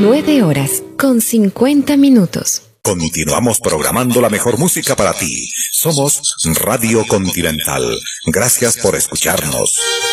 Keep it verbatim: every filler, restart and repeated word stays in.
Nueve horas con cincuenta minutos. Continuamos programando la mejor música para ti. Somos Radio Continental. Gracias por escucharnos.